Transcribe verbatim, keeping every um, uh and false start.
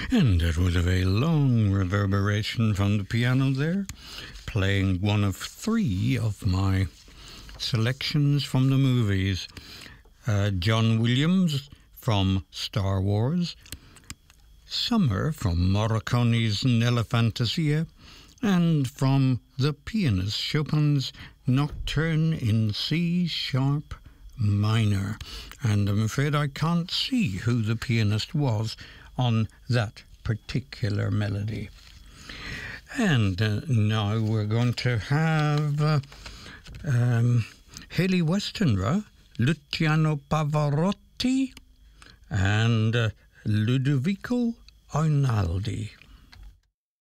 And that was a very long reverberation from the piano there, playing one of three of my selections from the movies. Uh, John Williams from Star Wars, Summer from Morricone's Nella Fantasia, and from the pianist Chopin's Nocturne in C sharp minor. And I'm afraid I can't see who the pianist was on that particular melody. And uh, now we're going to have uh, um, Haley Westenra, Luciano Pavarotti, and uh, Ludovico Einaudi.